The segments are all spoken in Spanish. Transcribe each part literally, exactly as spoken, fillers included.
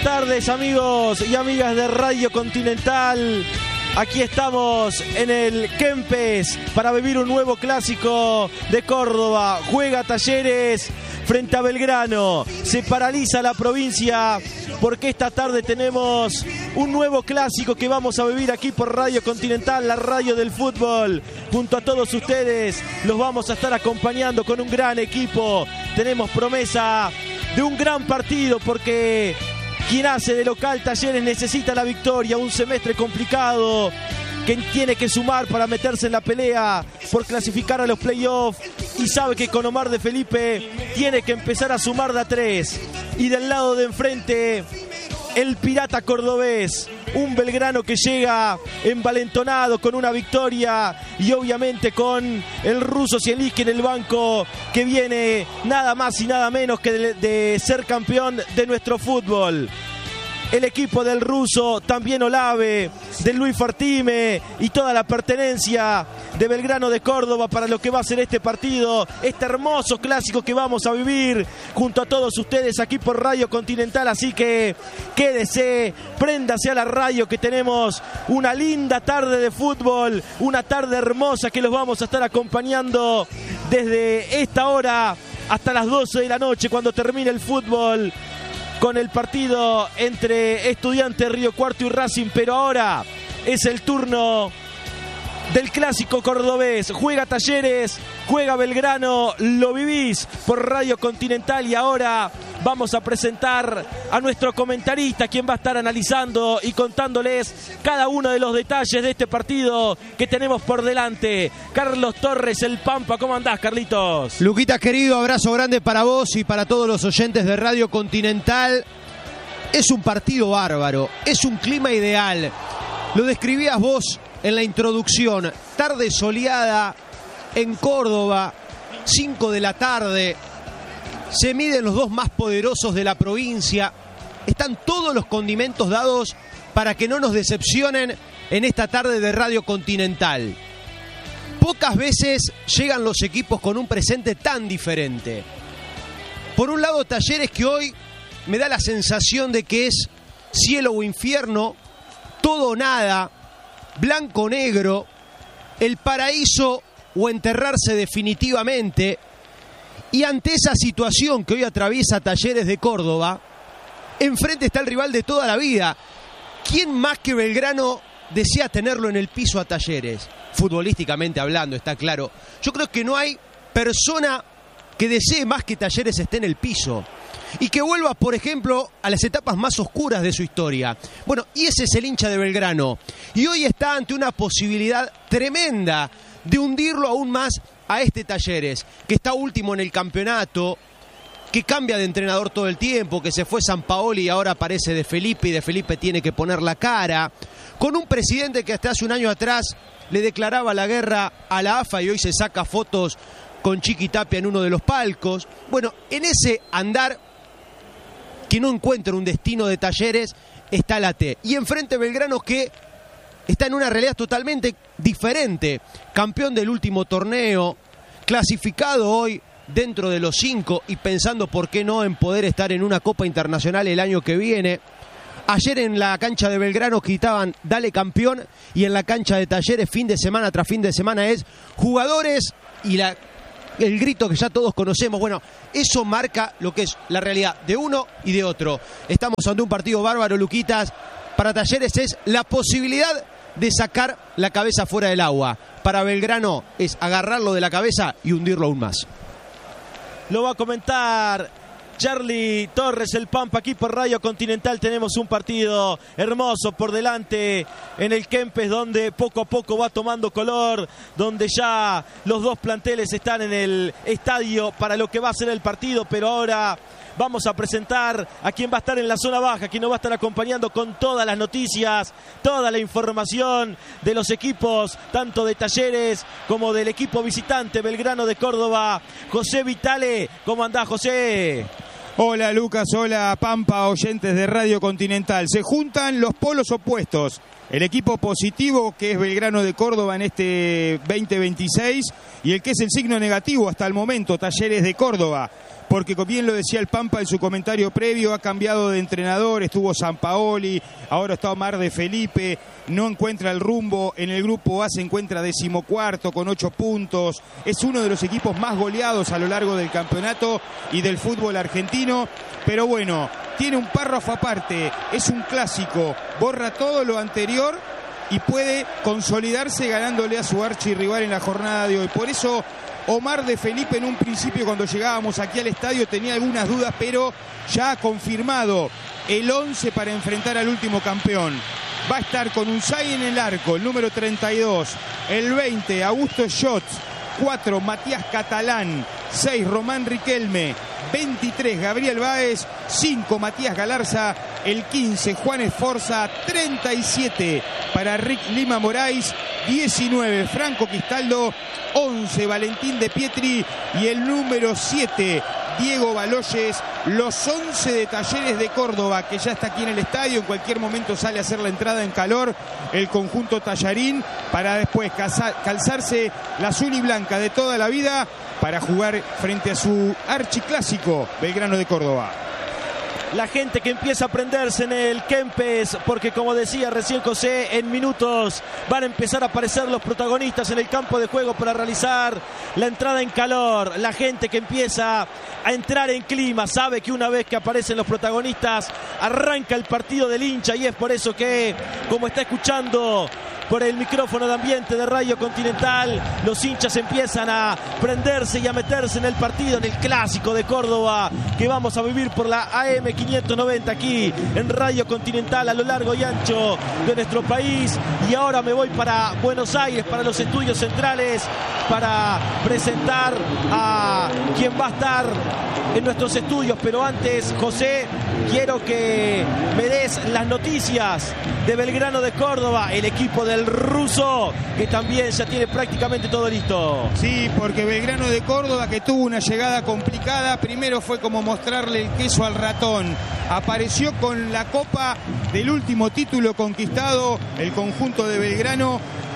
Buenas tardes, amigos y amigas de Radio Continental. Aquí estamos en el Kempes para vivir un nuevo clásico de Córdoba. Juega Talleres frente a Belgrano. Se paraliza la provincia porque esta tarde tenemos un nuevo clásico que vamos a vivir aquí por Radio Continental, la radio del fútbol. Junto a todos ustedes los vamos a estar acompañando con un gran equipo. Tenemos promesa de un gran partido porque quien hace de local Talleres necesita la victoria. Un semestre complicado que tiene que sumar para meterse en la pelea por clasificar a los playoffs, y sabe que con Omar de Felipe tiene que empezar a sumar de a tres. Y del lado de enfrente, el pirata cordobés, un Belgrano que llega envalentonado con una victoria, y obviamente con el ruso Zielinski en el banco, que viene nada más y nada menos que de, de ser campeón de nuestro fútbol. El equipo del ruso, también Olave, de Luis Fartime y toda la pertenencia de Belgrano de Córdoba para lo que va a ser este partido, este hermoso clásico que vamos a vivir junto a todos ustedes aquí por Radio Continental. Así que quédese, préndase a la radio, que tenemos una linda tarde de fútbol, una tarde hermosa que los vamos a estar acompañando desde esta hora hasta las doce de la noche, cuando termine el fútbol, con el partido entre Estudiantes Río Cuarto y Racing. Pero ahora es el turno del clásico cordobés. Juega Talleres, juega Belgrano, lo vivís por Radio Continental. Y ahora vamos a presentar a nuestro comentarista, quien va a estar analizando y contándoles cada uno de los detalles de este partido que tenemos por delante. Carlos Torres, el Pampa. ¿Cómo andás, Carlitos? Luquitas, querido, abrazo grande para vos y para todos los oyentes de Radio Continental. Es un partido bárbaro, es un clima ideal. Lo describías vos en la introducción. Tarde soleada en Córdoba, cinco de la tarde. Se miden los dos más poderosos de la provincia. Están todos los condimentos dados para que no nos decepcionen en esta tarde de Radio Continental. Pocas veces llegan los equipos con un presente tan diferente. Por un lado, Talleres, que hoy me da la sensación de que es cielo o infierno, todo o nada, blanco o negro, el paraíso o enterrarse definitivamente. Y ante esa situación que hoy atraviesa Talleres de Córdoba, enfrente está el rival de toda la vida. ¿Quién más que Belgrano desea tenerlo en el piso a Talleres? Futbolísticamente hablando, está claro. Yo creo que no hay persona que desee más que Talleres esté en el piso y que vuelva, por ejemplo, a las etapas más oscuras de su historia. Bueno, y ese es el hincha de Belgrano. Y hoy está ante una posibilidad tremenda de hundirlo aún más a este Talleres, que está último en el campeonato, que cambia de entrenador todo el tiempo, que se fue Sampaoli y ahora aparece De Felipe, y De Felipe tiene que poner la cara, con un presidente que hasta hace un año atrás le declaraba la guerra a la A F A y hoy se saca fotos con Chiqui Tapia en uno de los palcos. Bueno, en ese andar que no encuentra un destino de Talleres está la T. Y enfrente Belgrano, que está en una realidad totalmente diferente. Campeón del último torneo, clasificado hoy dentro de los cinco y pensando por qué no en poder estar en una Copa Internacional el año que viene. Ayer en la cancha de Belgrano gritaban dale campeón, y en la cancha de Talleres fin de semana tras fin de semana es jugadores y la, el grito que ya todos conocemos. Bueno, eso marca lo que es la realidad de uno y de otro. Estamos ante un partido bárbaro, Luquitas. Para Talleres es la posibilidad de sacar la cabeza fuera del agua. Para Belgrano es agarrarlo de la cabeza y hundirlo aún más. Lo va a comentar Charlie Torres, el Pampa, aquí por Radio Continental. Tenemos un partido hermoso por delante en el Kempes, donde poco a poco va tomando color, donde ya los dos planteles están en el estadio para lo que va a ser el partido. Pero ahora vamos a presentar a quien va a estar en la zona baja, quien nos va a estar acompañando con todas las noticias, toda la información de los equipos, tanto de Talleres como del equipo visitante Belgrano de Córdoba. José Vitale, ¿cómo andás, José? Hola Lucas, hola Pampa, oyentes de Radio Continental. Se juntan los polos opuestos. El equipo positivo que es Belgrano de Córdoba en este veinte veintiséis y el que es el signo negativo hasta el momento, Talleres de Córdoba. Porque como bien lo decía el Pampa en su comentario previo, ha cambiado de entrenador, estuvo Sampaoli, ahora está Omar de Felipe, no encuentra el rumbo, en el grupo A se encuentra decimocuarto con ocho puntos, es uno de los equipos más goleados a lo largo del campeonato y del fútbol argentino, pero bueno, tiene un párrafo aparte, es un clásico, borra todo lo anterior y puede consolidarse ganándole a su archirrival en la jornada de hoy. Por eso Omar de Felipe en un principio cuando llegábamos aquí al estadio tenía algunas dudas, pero ya ha confirmado el once para enfrentar al último campeón. Va a estar con Unzay en el arco, el número treinta y dos, el veinte, Augusto Schott, cuatro, Matías Catalán, seis, Román Riquelme, veintitrés, Gabriel Báez, cinco, Matías Galarza, el quince, Juan Esforza, treinta y siete para Rick Lima Moraes, diecinueve, Franco Quistaldo, once, Valentín de Pietri y el número siete, Diego Baloyes. Los once de Talleres de Córdoba, que ya está aquí en el estadio, en cualquier momento sale a hacer la entrada en calor el conjunto tallarín para después calzarse la azul y blanca de toda la vida para jugar frente a su archiclásico Belgrano de Córdoba. La gente que empieza a prenderse en el Kempes, porque como decía recién José, en minutos van a empezar a aparecer los protagonistas en el campo de juego para realizar la entrada en calor. La gente que empieza a entrar en clima sabe que una vez que aparecen los protagonistas arranca el partido del hincha, y es por eso que, como está escuchando por el micrófono de ambiente de Radio Continental, los hinchas empiezan a prenderse y a meterse en el partido, en el clásico de Córdoba que vamos a vivir por la A M quinientos noventa aquí en Radio Continental a lo largo y ancho de nuestro país. Y ahora me voy para Buenos Aires, para los estudios centrales, para presentar a quien va a estar en nuestros estudios. Pero antes, José, quiero que me des las noticias de Belgrano de Córdoba, el equipo del ruso, que también ya tiene prácticamente todo listo. Sí, porque Belgrano de Córdoba, que tuvo una llegada complicada, primero fue como mostrarle el queso al ratón. Apareció con la copa del último título conquistado el conjunto de Belgrano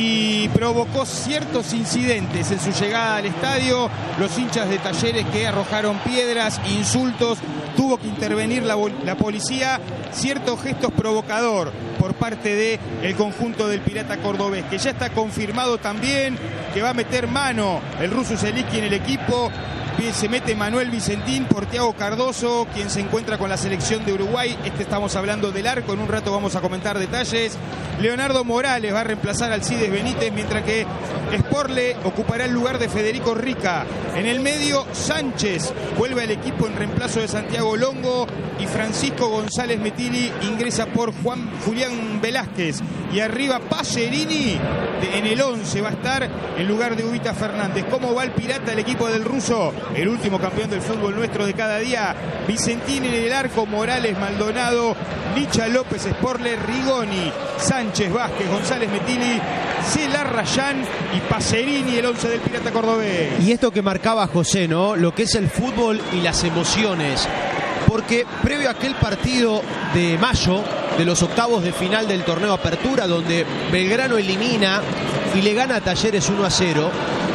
y provocó ciertos incidentes en su llegada al estadio. Los hinchas de Talleres que arrojaron piedras, insultos, tuvo que intervenir la, la policía, ciertos gestos provocador por parte de el conjunto del Pirata Cordobés, que ya está confirmado también que va a meter mano el ruso Zeliki en el equipo. Se mete Manuel Vicentín por Thiago Cardoso, quien se encuentra con la selección de Uruguay. Este estamos hablando del arco, en un rato vamos a comentar detalles. Leonardo Morales va a reemplazar al Cides Benítez, mientras que Sporle ocupará el lugar de Federico Rica. En el medio, Sánchez vuelve al equipo en reemplazo de Santiago Longo y Francisco González Metili ingresa por Juan Julián Velázquez. Y arriba Pacerini en el once va a estar en lugar de Ubita Fernández. ¿Cómo va el Pirata, el equipo del ruso? El último campeón del fútbol nuestro de cada día. Vicentín en el arco, Morales, Maldonado, Licha López, Sporle, Rigoni, Sánchez, Vázquez, González Metili, Celarrayán y Pacerini, el once del Pirata Cordobés. Y esto que marcaba José, ¿no? Lo que es el fútbol y las emociones. Porque previo a aquel partido de mayo, de los octavos de final del torneo Apertura, donde Belgrano elimina y le gana a Talleres uno a cero,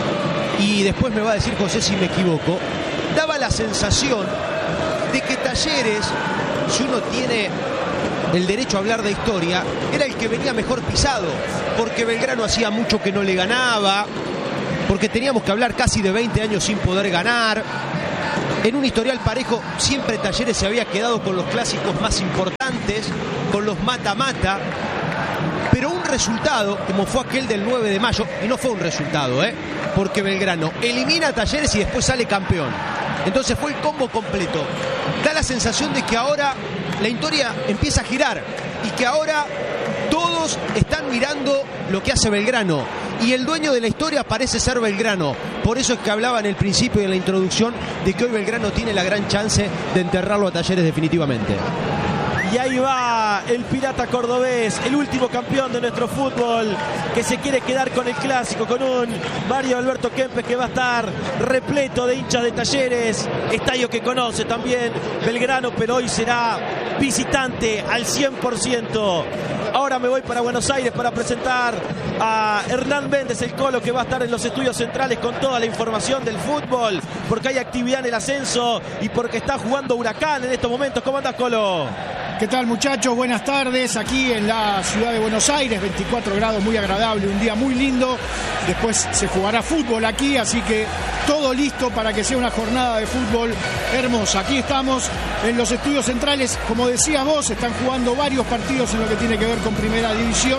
y después me va a decir José si me equivoco, daba la sensación de que Talleres, si uno tiene el derecho a hablar de historia, era el que venía mejor pisado, porque Belgrano hacía mucho que no le ganaba, porque teníamos que hablar casi de veinte años sin poder ganar. En un historial parejo siempre Talleres se había quedado con los clásicos más importantes, con los mata-mata, pero un resultado como fue aquel del nueve de mayo, y no fue un resultado, ¿eh? porque Belgrano elimina a Talleres y después sale campeón. Entonces fue el combo completo. Da la sensación de que ahora la historia empieza a girar y que ahora todos están mirando lo que hace Belgrano. Y el dueño de la historia parece ser Belgrano. Por eso es que hablaba en el principio y en la introducción de que hoy Belgrano tiene la gran chance de enterrarlo a Talleres definitivamente. Y ahí va el Pirata cordobés, el último campeón de nuestro fútbol, que se quiere quedar con el clásico, con un Mario Alberto Kempes que va a estar repleto de hinchas de Talleres, estadio que conoce también Belgrano, pero hoy será visitante al cien por ciento. Ahora me voy para Buenos Aires para presentar a Hernán Méndez, el Colo, que va a estar en los estudios centrales con toda la información del fútbol, porque hay actividad en el ascenso y porque está jugando Huracán en estos momentos. ¿Cómo andás, Colo? ¿Qué tal, muchachos? Buenas tardes. Aquí en la ciudad de Buenos Aires, veinticuatro grados, muy agradable, un día muy lindo. Después se jugará fútbol aquí, así que todo listo para que sea una jornada de fútbol hermosa. Aquí estamos en los estudios centrales. Como decías vos, están jugando varios partidos en lo que tiene que ver con Primera División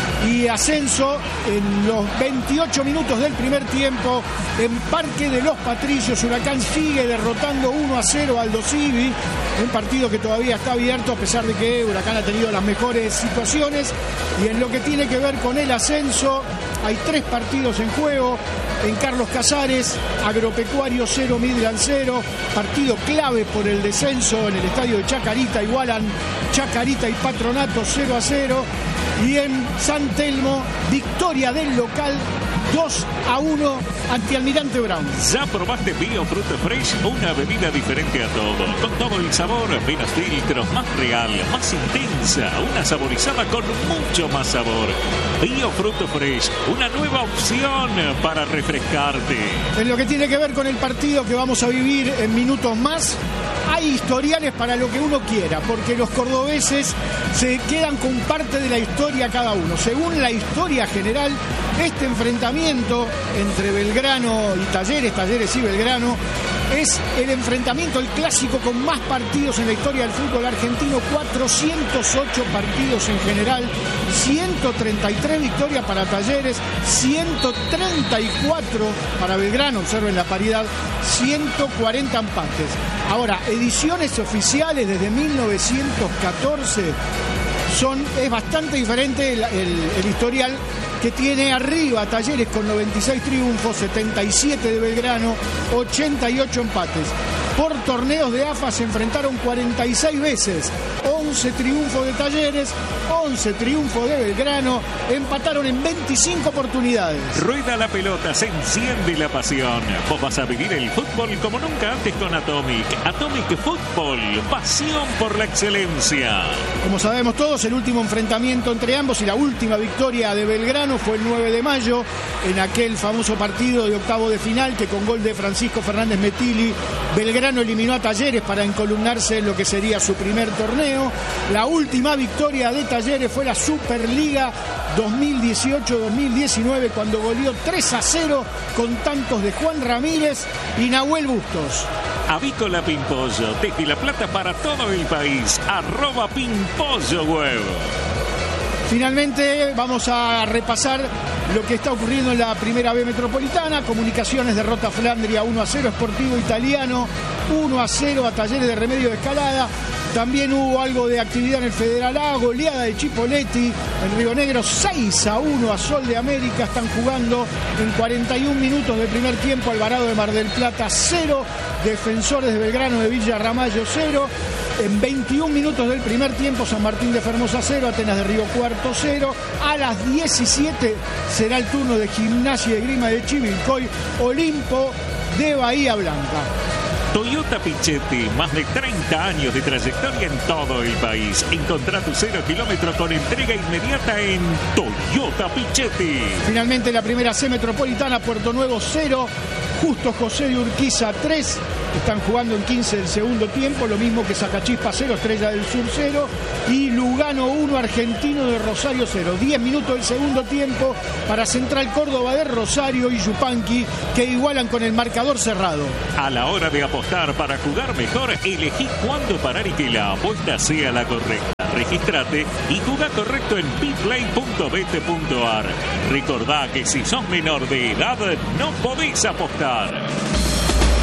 y ascenso. En los veintiocho minutos del primer tiempo, en Parque de los Patricios, Huracán sigue derrotando uno a cero al Aldo Civi, un partido que todavía está abierto a pesar de que Huracán ha tenido las mejores situaciones. Y en lo que tiene que ver con el ascenso, hay tres partidos en juego. En Carlos Casares, Agropecuario cero, Midland cero, partido clave por el descenso en el estadio de Chacarita, igualan Chacarita y Patronato cero a cero. Y en San Telmo, victoria del local dos a uno ante Almirante Brown. ¿Ya probaste Bio Fruto Fresh? Una bebida diferente a todo, con todo el sabor, menos filtros, más real, más intensa, una saborizada con mucho más sabor. Bio Fruto Fresh, una nueva opción para refrescarte. En lo que tiene que ver con el partido que vamos a vivir en minutos más, hay historiales para lo que uno quiera, porque los cordobeses se quedan con parte de la historia cada uno. Según la historia general, este enfrentamiento entre Belgrano y Talleres, Talleres y Belgrano, es el enfrentamiento, el clásico con más partidos en la historia del fútbol argentino, cuatrocientos ocho partidos en general, ciento treinta y tres victorias para Talleres, ciento treinta y cuatro para Belgrano, observen la paridad, ciento cuarenta empates. Ahora, ediciones oficiales desde mil novecientos catorce, son, es bastante diferente el, el, el historial que tiene arriba Talleres con noventa y seis triunfos, setenta y siete de Belgrano, ochenta y ocho empates. Por torneos de A F A se enfrentaron cuarenta y seis veces, once triunfos de Talleres, once triunfos de Belgrano, empataron en veinticinco oportunidades. Rueda la pelota, se enciende la pasión. Vos vas a vivir el fútbol como nunca antes con Atomic. Atomic Fútbol, pasión por la excelencia. Como sabemos todos, el último enfrentamiento entre ambos y la última victoria de Belgrano fue el nueve de mayo, en aquel famoso partido de octavo de final que con gol de Francisco Fernández Metilli, Belgrano eliminó a Talleres para encolumnarse en lo que sería su primer torneo. La última victoria de Talleres fue la Superliga dos mil dieciocho dos mil diecinueve, cuando goleó tres a cero con tantos de Juan Ramírez y Nahuel Bustos. Avícola Pimpollo, desde La Plata para todo el país, arroba Pimpollo Web. Finalmente vamos a repasar lo que está ocurriendo en la Primera B Metropolitana. Comunicaciones derrota Flandria uno a cero, Sportivo Italiano uno a cero a Talleres de Remedio de Escalada. También hubo algo de actividad en el Federal A, goleada de Chipolletti en Río Negro, seis a uno a Sol de América. Están jugando en cuarenta y un minutos del primer tiempo. Alvarado de Mar del Plata cero, Defensores de Belgrano de Villa Ramallo cero. En veintiún minutos del primer tiempo, San Martín de Formosa cero, Atenas de Río Cuarto cero. A las diecisiete será el turno de Gimnasia y Grima de Chivilcoy, Olimpo de Bahía Blanca. Toyota Pichetti, más de treinta años de trayectoria en todo el país. Encontrá tu cero kilómetro con entrega inmediata en Toyota Pichetti. Finalmente la Primera C Metropolitana, Puerto Nuevo cero, Justo José de Urquiza tres. Están jugando en quince del segundo tiempo, lo mismo que Sacachispa cero, Estrella del Sur cero y Lugano uno, Argentino de Rosario cero. diez minutos del segundo tiempo para Central Córdoba de Rosario y Yupanqui, que igualan con el marcador cerrado. A la hora de apostar para jugar mejor, elegí cuándo parar y que la apuesta sea la correcta. Regístrate y jugá correcto en biplay punto bet punto ar. Recordá que si sos menor de edad no podés apostar.